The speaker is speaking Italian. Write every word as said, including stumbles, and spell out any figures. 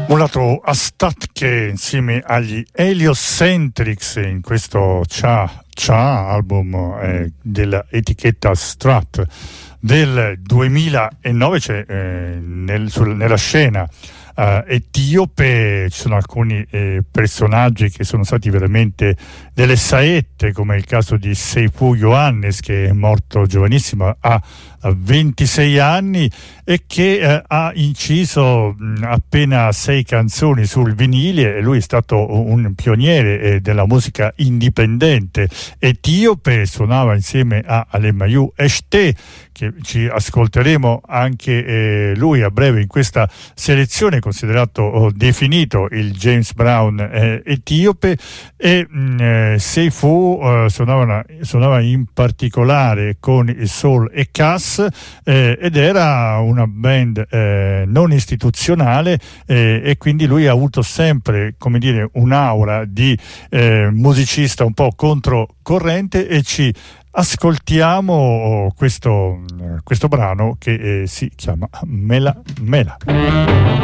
Mulato Astatke insieme agli Heliocentrics in questo Cha Cha album eh, dell'etichetta Strut del duemilanove, cioè eh, nel, sul, nella scena uh, etiope ci sono alcuni eh, personaggi che sono stati veramente delle saette, come il caso di Seifu Yohannes, che è morto giovanissimo a ventisei anni e che eh, ha inciso mh, appena sei canzoni sul vinile, e lui è stato un pioniere eh, della musica indipendente etiope. Suonava insieme a Alemayu Eshte, che ci ascolteremo anche eh, lui a breve in questa selezione, considerato oh, definito il James Brown eh, etiope. E mh, eh, Seifu eh, suonava, suonava in particolare con il Soul e Cass, Eh, ed era una band eh, non istituzionale, eh, e quindi lui ha avuto sempre, come dire, un'aura di eh, musicista un po' controcorrente, e ci ascoltiamo questo, questo brano che eh, si chiama Mela Mela.